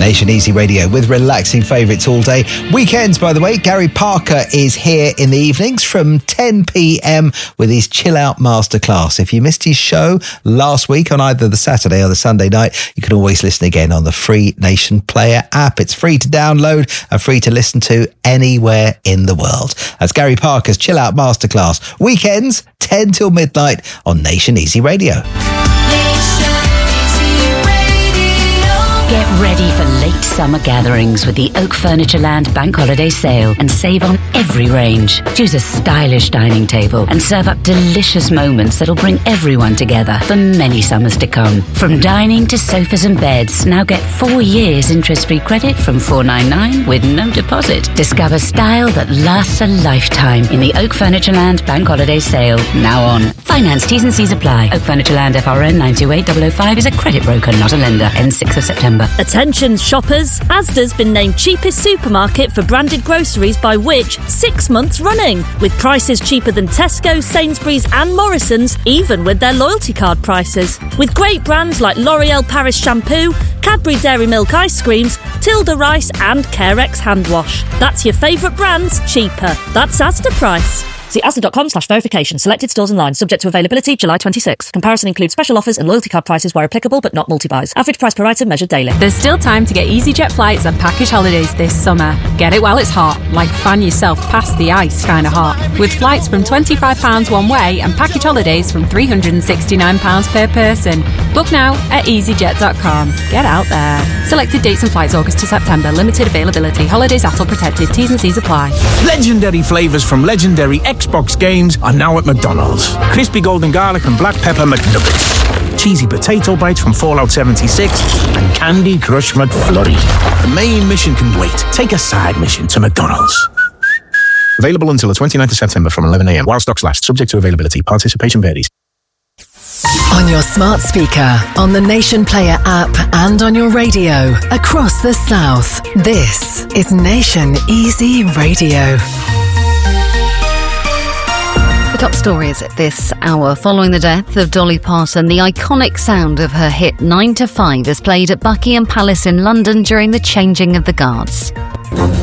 Nation Easy Radio with relaxing favourites all day. Weekends, by the way, Gary Parker is here in the evenings from 10 p.m. with his Chill Out Masterclass. If you missed his show last week on either the Saturday or the Sunday night, you can always listen again on the Free Nation Player app. It's free to download and free to listen to anywhere in the world. That's Gary Parker's Chill Out Masterclass. Weekends, 10 till midnight on Nation Easy Radio. Get ready for late summer gatherings with the Oak Furnitureland Bank Holiday Sale and save on every range. Choose a stylish dining table and serve up delicious moments that'll bring everyone together for many summers to come. From dining to sofas and beds, now get 4 years interest-free credit from $499 with no deposit. Discover style that lasts a lifetime in the Oak Furnitureland Bank Holiday Sale, now on. Finance T's and C's apply. Oak Furnitureland FRN 928005 is a credit broker, not a lender. Ends 6th of September. Attention shoppers, Asda's been named cheapest supermarket for branded groceries by Which 6 months running, with prices cheaper than Tesco, Sainsbury's and Morrison's, even with their loyalty card prices. With great brands like L'Oreal Paris shampoo, Cadbury Dairy Milk ice creams, Tilda rice and Carex hand wash. That's your favourite brands, cheaper. That's Asda price. See asda.com/verification. Selected stores online. Subject to availability July 26. Comparison includes special offers and loyalty card prices where applicable, but not multi-buys. Average price per item measured daily. There's still time to get EasyJet flights and package holidays this summer. Get it while it's hot, like fan yourself past the ice kinda hot. With flights from £25 one way and package holidays from £369 per person. Book now at easyjet.com. Get out there. Selected dates and flights August to September. Limited availability. Holidays ATOL protected. T's and C's apply. Legendary flavours from legendary Xbox games are now at McDonald's. Crispy golden garlic and black pepper McNuggets. Cheesy potato bites from Fallout 76 and Candy Crush McFlurry. The main mission can wait. Take a side mission to McDonald's. Available until the 29th of September from 11 a.m. while stocks last. Subject to availability. Participation varies. On your smart speaker, on the Nation Player app and on your radio across the South. This is Nation Easy Radio. The top stories at this hour. Following the death of Dolly Parton, the iconic sound of her hit 9 to 5 is played at Buckingham Palace in London during the changing of the guards.